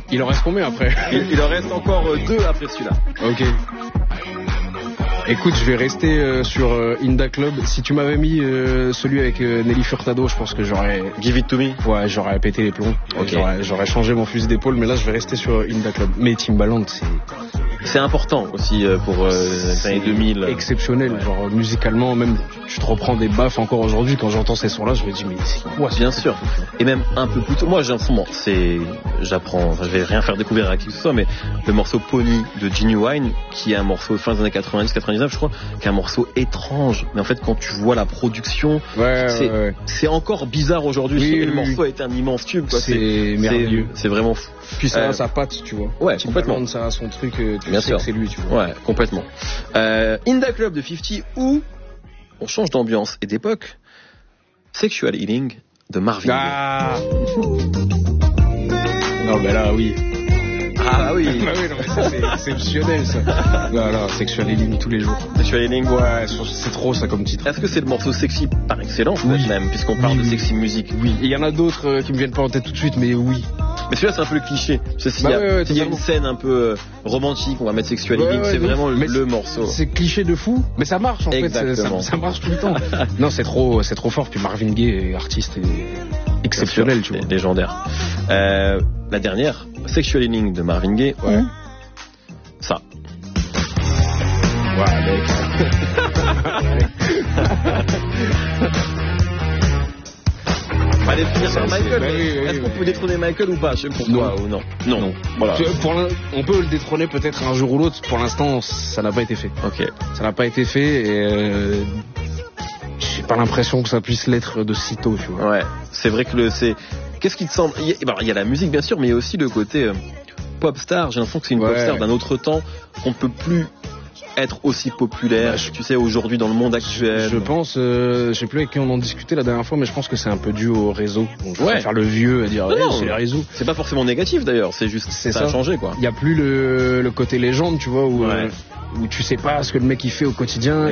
Il en reste combien après? Il en reste encore 2 après celui-là. Ok. Écoute, je vais rester sur Inda Club. Si tu m'avais mis celui avec Nelly Furtado, je pense que j'aurais... Give It To Me. Ouais, j'aurais pété les plombs. Ok. J'aurais changé mon fusil d'épaule, mais là je vais rester sur Inda Club. Mais Timbaland, c'est important aussi pour les années 2000. Exceptionnel, ouais. Genre musicalement, même tu te reprends des baffes encore aujourd'hui quand j'entends ces sons-là, je me dis mais c'est quoi? Bien sûr. Et même un peu plus tôt. Moi j'ai un son, j'apprends, je vais rien faire découvrir à qui que ce soit, mais le morceau Pony de Genuine, qui est un morceau fin des années 90-99 je crois, qui est un morceau étrange. Mais en fait quand tu vois la production, c'est encore bizarre aujourd'hui. Oui, le morceau est un immense tube, quoi. C'est merveilleux. C'est vraiment fou. Puis ça a sa patte, tu vois. Ouais, complètement. Ça a son truc, tu bien sais sûr que c'est lui, tu vois. Ouais, complètement. Inda Club de 50, où on change d'ambiance et d'époque. Sexual Healing de Marvin Gaye. Non mais là oui. Ah oui. Bah oui, non mais ça c'est exceptionnel ça. Là, Sexual Healing tous les jours. Sexual Healing. Ouais, c'est trop ça comme titre. Est-ce que c'est le morceau sexy par excellence, même, puisqu'on parle de sexy musique? Oui. Il y en a d'autres qui me viennent pas en tête tout de suite, mais oui. Mais celui-là c'est un peu le cliché. S'il y a une scène un peu romantique, on va mettre Sexual Healing, c'est vraiment le morceau. C'est cliché de fou, mais ça marche en fait. Ça marche tout le temps. Non, c'est trop fort. Puis Marvin Gaye, artiste exceptionnel, tu vois. Légendaire. La dernière, Sexual Healing de Marvin Gaye. Ouais. Ça. Ouais, mec. Fallait finir sur Michael. Est-ce qu'on peut détrôner Michael ou pas? Je sais pour toi ou non. Non. Voilà. On peut le détrôner peut-être un jour ou l'autre. Pour l'instant, ça n'a pas été fait. Ok. Ça n'a pas été fait et j'ai pas l'impression que ça puisse l'être de sitôt, tu vois. Ouais. C'est vrai que qu'est-ce qui te semble? Il y a la musique bien sûr, mais il y a aussi le côté pop star. J'ai l'impression que c'est une pop star d'un autre temps qu'on ne peut plus être aussi populaire, tu sais, aujourd'hui dans le monde actuel. Je pense, je sais plus avec qui on en discutait la dernière fois, mais je pense que c'est un peu dû au réseau. Donc, faire le vieux à dire c'est le réseau. C'est pas forcément négatif d'ailleurs, c'est juste ça a changé quoi. Il y a plus le côté légende, tu vois, où tu sais pas ce que le mec il fait au quotidien.